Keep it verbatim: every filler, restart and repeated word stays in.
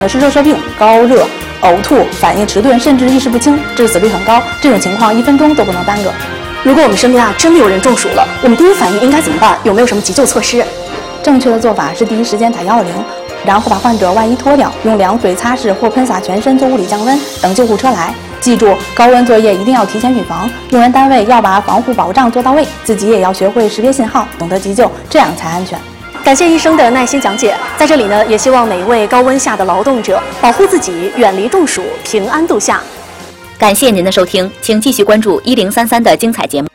是热射病、高热、呕吐、反应迟钝，甚至意识不清，致死率很高。这种情况一分钟都不能耽搁。 如果我们身边啊真的有人中暑了，我们第一反应应该怎么办？有没有什么急救措施？ 正确的做法是第一时间打一一零，然后把患者外衣脱掉，用凉水擦拭或喷洒全身做物理降温，等救护车来。记住，高温作业一定要提前预防，用人单位要把防护保障做到位，自己也要学会识别信号，懂得急救，这样才安全。 感谢医生的耐心讲解，在这里呢，也希望每一位高温下的劳动者保护自己，远离中暑，平安度夏。 感谢您的收听，请继续关注一零三三的精彩节目。